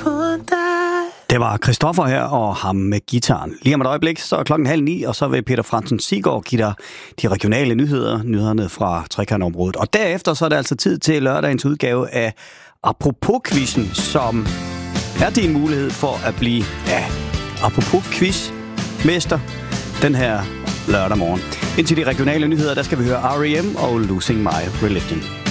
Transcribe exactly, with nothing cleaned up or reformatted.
Det var Christoffer her og ham med gitaren. Lige om et øjeblik, så er klokken halv ni, og så vil Peter Fransen Siggaard give dig de regionale nyheder, nyhederne fra trekantområdet. Og derefter så er det altså tid til lørdagens udgave af Apropos-quizzen, som er din mulighed for at blive, ja, Apropos-quiz-mester den her lørdag morgen. Indtil de regionale nyheder, der skal vi høre R E M og Losing My Religion.